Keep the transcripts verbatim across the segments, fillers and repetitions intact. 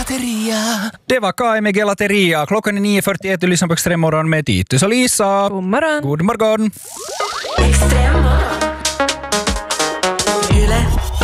Gelateria. Det var Kai med Gelateria. Klockan är nio fyrtioett och lyssnar på Extremmorgon med Titus och Lisa. God morgon. God morgon. Extremmorgon. Yle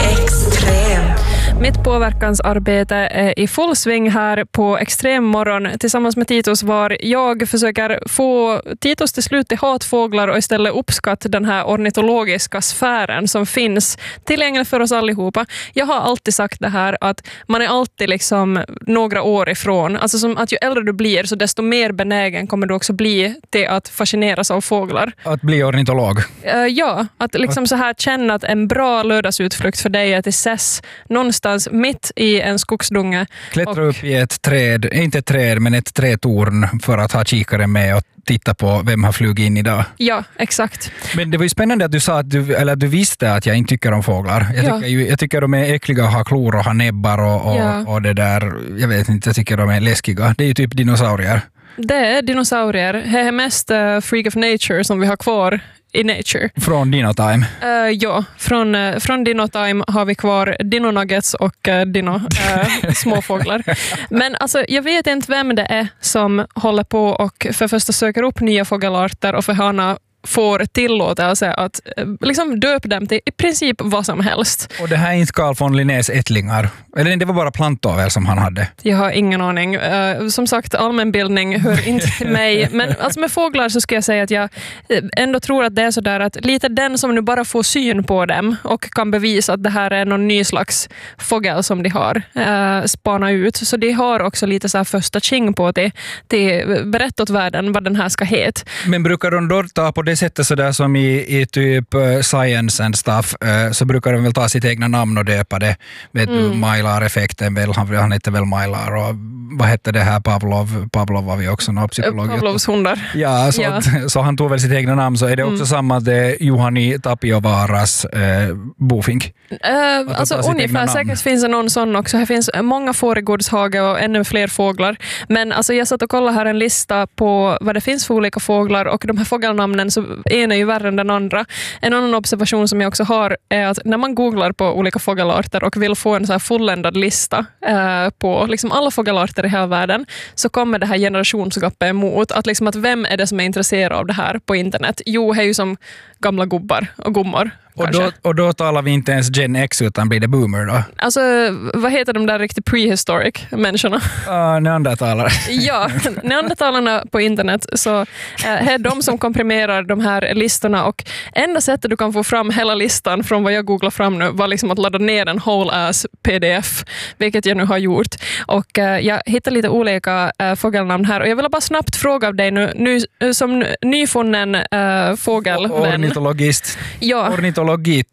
Extrem. Mitt påverkansarbete är i full sving här på Extremmorgon tillsammans med Titus, var jag försöker få Titus till slut till hatfåglar och istället uppskatta den här ornitologiska sfären som finns tillgänglig för oss allihopa. Jag har alltid sagt det här att man är alltid liksom några år ifrån. Alltså som att ju äldre du blir så desto mer benägen kommer du också bli till att fascineras av fåglar. Att bli ornitolog. Uh, ja, att liksom så här känna att en bra lördagsutflykt för dig är till Sess någonstans mitt i en skogsdunge. Klättra och... upp i ett träd, inte ett träd men ett trätorn för att ha kikare med och titta på vem har flugit in idag. Ja, exakt. Men det var ju spännande att du sa att du, eller att du visste att jag inte tycker om fåglar. Jag, ja. tycker, ju, jag tycker de är äckliga och har klor och har näbbar och, och, ja. och det där, jag vet inte, jag tycker de är läskiga. Det är ju typ dinosaurier. Det är dinosaurier. Det är mest uh, freak of nature som vi har kvar i nature. Från Dinotime? Uh, ja, från, uh, från Dinotime har vi kvar Dino Nuggets och uh, Dino uh, småfåglar. Men alltså, jag vet inte vem det är som håller på och för första söker upp nya fågelarter och för hana får tillåtelse att liksom döpa dem till i princip vad som helst. Och det här är inte Carl von Linnés ättlingar. Eller det var bara plantovel som han hade. Jag har ingen aning. Uh, som sagt, allmänbildning hör inte till mig. Men alltså med fåglar så ska jag säga att jag ändå tror att det är så där att lite den som nu bara får syn på dem och kan bevisa att det här är någon ny slags fågel som de har uh, spana ut. Så de har också lite så här första king på det. Det berättar åt världen vad den här ska heta. Men brukar de då ta på det sättet sådär som i, i typ uh, science and stuff, uh, så brukar de väl ta sitt egna namn och döpa det. Vet mm. du, Mylar-effekten, väl, han, han heter väl Mylar och vad hette det här Pavlov? Pavlov var vi också någon psykolog. Pavlovs hundar. Ja, så, ja. Att, så han tog väl sitt egna namn, så är det också mm. samma det Juhani Tapiovaaras uh, bofink. Uh, alltså ungefär, säkert finns det någon sån också. Här finns många får i Gårdshage och ännu fler fåglar. Men alltså jag satt och kollade här en lista på vad det finns för olika fåglar och de här fågelnamnen så en är ju värre än den andra. En annan observation som jag också har är att när man googlar på olika fågelarter och vill få en så här fulländad lista uh, på liksom alla fågelarter i hela världen så kommer det här generationsgapet emot. Att, liksom att vem är det som är intresserad av det här på internet? Jo, det är ju som gamla gubbar och gummor. Och då, och då talar vi inte ens Gen X utan blir det boomer då? Alltså, vad heter de där riktigt prehistoric människorna? Uh, neandertalare. Ja, neandertalarna på internet så uh, är de som komprimerar de här listorna och enda sättet du kan få fram hela listan från vad jag googlar fram nu var liksom att ladda ner en whole ass pdf, vilket jag nu har gjort. Och uh, jag hittar lite olika uh, fågelnamn här och jag vill bara snabbt fråga av dig nu, nu som nyfunnen uh, fågelvän. Ornitologist. Ja. Ornitologist.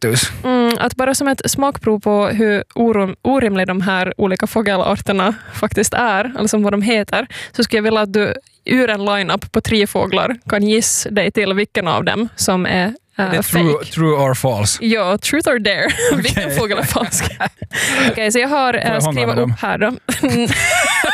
Mm, att bara som ett smakprov på hur orim, orimliga de här olika fågelarterna faktiskt är, alltså vad de heter, så skulle jag vilja att du ur en line-up på tre fåglar kan gissa dig till vilken av dem som är uh, det true, true or false? Ja, truth or dare. Okay. Vilken fågel är falsk? Okej, okay, så jag har uh, skrivit upp här då.